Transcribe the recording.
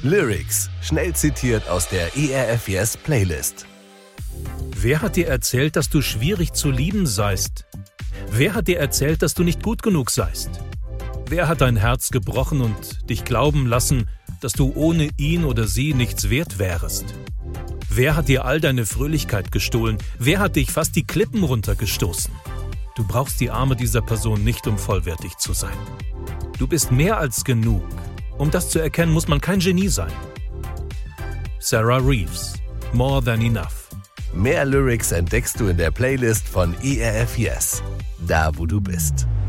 Lyrics, schnell zitiert aus der ERF Yes Playlist. Wer hat dir erzählt, dass du schwierig zu lieben seist? Wer hat dir erzählt, dass du nicht gut genug seist? Wer hat dein Herz gebrochen und dich glauben lassen, dass du ohne ihn oder sie nichts wert wärest? Wer hat dir all deine Fröhlichkeit gestohlen? Wer hat dich fast die Klippen runtergestoßen? Du brauchst die Arme dieser Person nicht, um vollwertig zu sein. Du bist mehr als genug. Um das zu erkennen, muss man kein Genie sein. Sarah Reeves, More Than Enough. Mehr Lyrics entdeckst du in der Playlist von ERF Yes, da wo du bist.